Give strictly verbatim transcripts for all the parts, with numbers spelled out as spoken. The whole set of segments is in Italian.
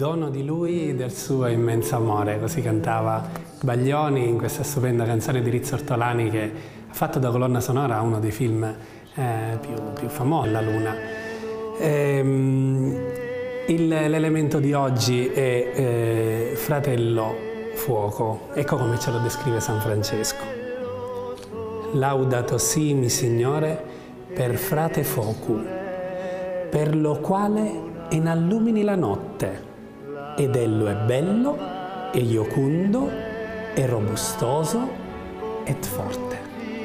dono di lui, del suo immenso amore, così cantava Baglioni in questa stupenda canzone di Rizzo Ortolani che ha fatto da colonna sonora uno dei film eh, più, più famosi, La Luna. Ehm, L'elemento di oggi è eh, fratello fuoco, ecco come ce lo descrive San Francesco. Laudato simi, Signore, per frate focu, per lo quale inallumini la notte, ed ello è bello, e iocundo, e robustoso, et forte.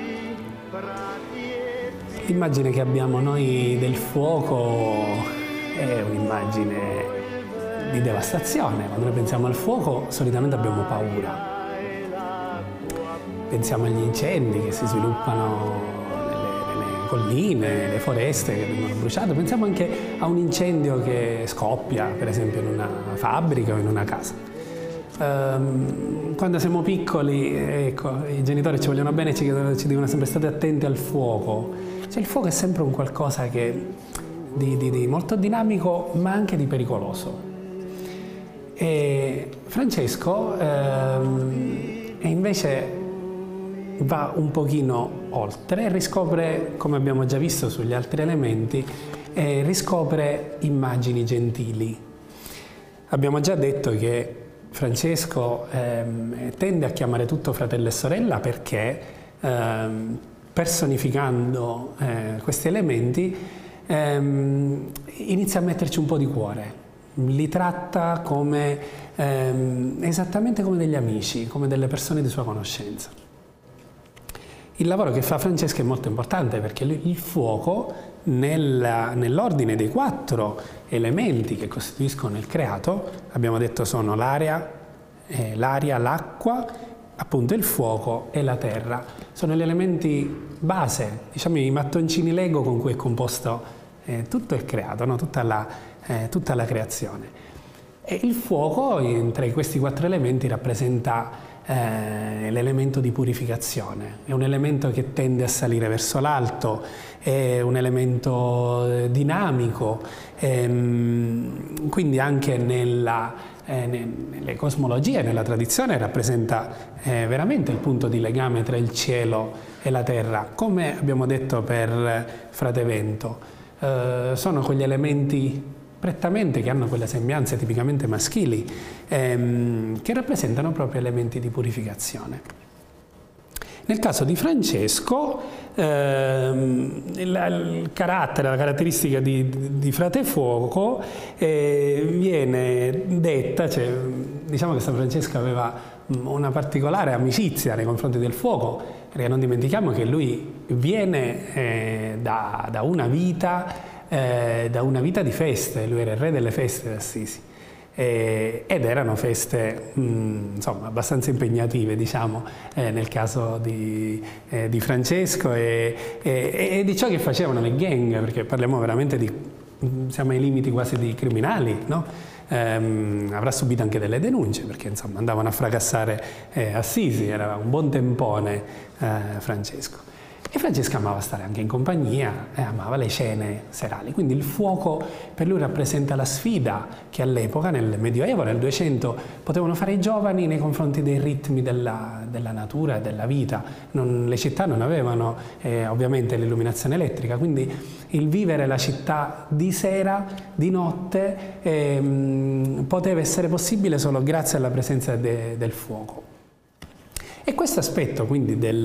L'immagine che abbiamo noi del fuoco è un'immagine di devastazione. Quando noi pensiamo al fuoco, solitamente abbiamo paura. Pensiamo agli incendi che si sviluppano colline, le foreste che vengono bruciate, pensiamo anche a un incendio che scoppia, per esempio in una fabbrica o in una casa. Um, quando siamo piccoli, ecco, i genitori ci vogliono bene e ci, ci dicono sempre state attenti al fuoco. Cioè, il fuoco è sempre un qualcosa che, di, di, di molto dinamico ma anche di pericoloso. E Francesco um, è invece va un pochino oltre e riscopre, come abbiamo già visto sugli altri elementi, eh, riscopre immagini gentili. Abbiamo già detto che Francesco ehm, tende a chiamare tutto fratello e sorella perché ehm, personificando eh, questi elementi ehm, inizia a metterci un po' di cuore, li tratta come, ehm, esattamente come degli amici, come delle persone di sua conoscenza. Il lavoro che fa Francesco è molto importante perché il fuoco, nell'ordine dei quattro elementi che costituiscono il creato, abbiamo detto sono l'aria, eh, l'aria, l'acqua, appunto il fuoco e la terra. Sono gli elementi base, diciamo i mattoncini Lego con cui è composto eh, tutto il creato, no? tutta, la, eh, tutta la creazione. E il fuoco, in, tra questi quattro elementi, rappresenta Eh, l'elemento di purificazione, è un elemento che tende a salire verso l'alto, è un elemento dinamico, ehm, quindi anche nella, eh, nelle cosmologie, nella tradizione rappresenta eh, veramente il punto di legame tra il cielo e la terra, come abbiamo detto per Frate Vento. Eh, sono quegli elementi prettamente che hanno quelle sembianze tipicamente maschili ehm, che rappresentano proprio elementi di purificazione. Nel caso di Francesco ehm, il, il carattere, la caratteristica di, di frate fuoco eh, viene detta, cioè, diciamo che San Francesco aveva una particolare amicizia nei confronti del fuoco, perché non dimentichiamo che lui viene eh, da, da una vita Eh, da una vita di feste, lui era il re delle feste d'Assisi eh, ed erano feste mh, insomma abbastanza impegnative, diciamo, eh, nel caso di, eh, di Francesco e, e, e di ciò che facevano le gang, perché parliamo veramente di, siamo ai limiti quasi di criminali, no? Ehm, avrà subito anche delle denunce perché insomma andavano a fracassare eh, Assisi, era un buon tempone eh, Francesco. E Francesco amava stare anche in compagnia e amava le cene serali, quindi il fuoco per lui rappresenta la sfida che all'epoca, nel Medioevo, nel duecento, potevano fare i giovani nei confronti dei ritmi della, della natura e della vita. Non, le città non avevano eh, ovviamente l'illuminazione elettrica, quindi il vivere la città di sera, di notte, eh, poteva essere possibile solo grazie alla presenza de, del fuoco. E questo aspetto quindi del